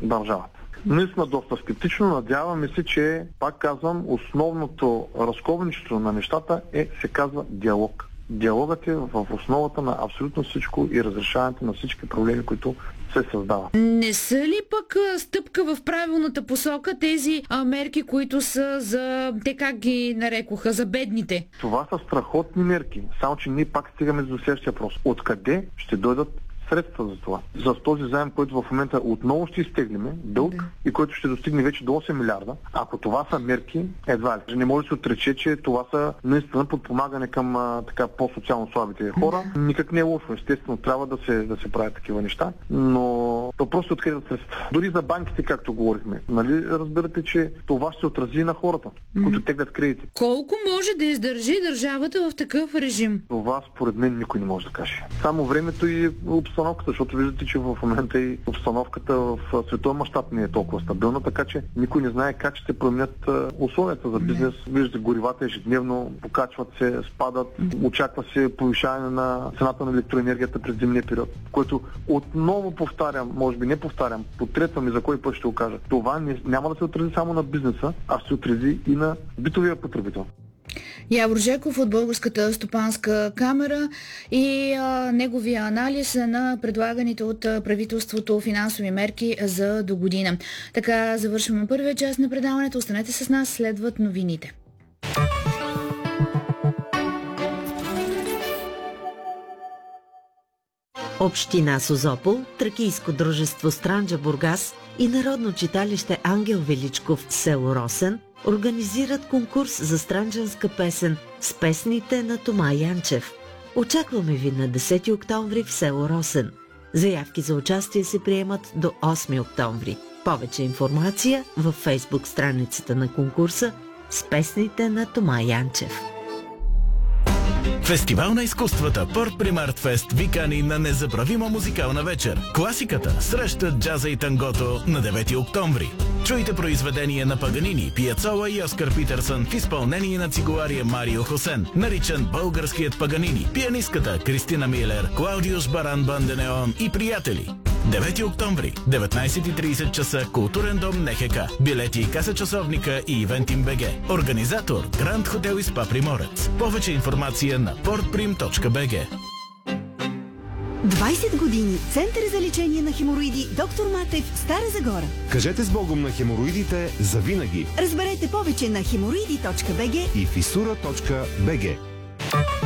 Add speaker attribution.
Speaker 1: държавата. Наистина доста скептично. Надяваме се, че, пак казвам, основното разковничество на нещата се казва диалог. Диалогът е в основата на абсолютно всичко и разрешаването на всички проблеми, които се създават.
Speaker 2: Не са ли пък стъпка в правилната посока тези мерки, които са за, те как ги нарекоха, за бедните?
Speaker 1: Това са страхотни мерки, само че ние пак стигаме до следващия въпрос. Откъде ще дойдат средства за това? За този заем, който в момента отново ще изтеглиме, дълг, и който ще достигне вече до 8 милиарда, ако това са мерки, едва ли. Не може да се отрече, че това са наистина подпомагане към така по-социално слабите хора. Никак не е лошо. Естествено, трябва да се правят такива неща, но то просто откъдат средства. Дори за банките, както говорихме. Нали разбирате, че това ще се отрази на хората, които теглят кредити.
Speaker 2: Колко може да издържи държавата в такъв режим?
Speaker 1: Това според мен никой не може да каже. Само времето и обстановката, защото виждате, че в момента и обстановката в световен мащаб не е толкова стабилна, така че никой не знае как ще се променят условията за бизнес. Виждате, горивата ежедневно покачват се, спадат, очаква се повишаване на цената на електроенергията през зимния период, което отново повтарям, може би не повтарям, потретвам и за кой път ще го кажа. Това няма да се отрази само на бизнеса, а ще се отрази и на битовия потребител.
Speaker 2: Явор Жеков от Българската стопанска камара и неговия анализ на предлаганите от правителството финансови мерки за до година. Така завършваме първия част на предаването. Останете с нас, следват новините.
Speaker 3: Община Созопол, Тракийско дружество Странджа Бургас и Народно читалище Ангел Величков село Росен организират конкурс за странджанска песен с песните на Тома Янчев. Очакваме ви на 10 октомври в село Росен. Заявки за участие се приемат до 8 октомври. Повече информация във фейсбук страницата на конкурса с песните на Тома Янчев.
Speaker 4: Фестивал на изкуствата Порт Примарт Фест ви кани на незабравима музикална вечер. Класиката среща джаза и тангото на 9 октомври. Чуйте произведения на Паганини, Пиацола и Оскар Питърсън в изпълнение на цигулария Марио Хосен, наричан българският Паганини, пианистката Кристина Милер, Клаудиус Баран Банденеон и приятели. 9 октомври, 19:30 часа, Културен дом НХК. Билети, каса часовника и Ивентим БГ. Организатор Гранд Хотел и Спа Приморец. Повече информация на portprim.bg.
Speaker 5: 20 години. Център за лечение на хемороиди Доктор Матев, Стара Загора.
Speaker 6: Кажете с Богом на хемороидите завинаги.
Speaker 5: Разберете повече на hemoroidi.bg
Speaker 6: и fissura.bg.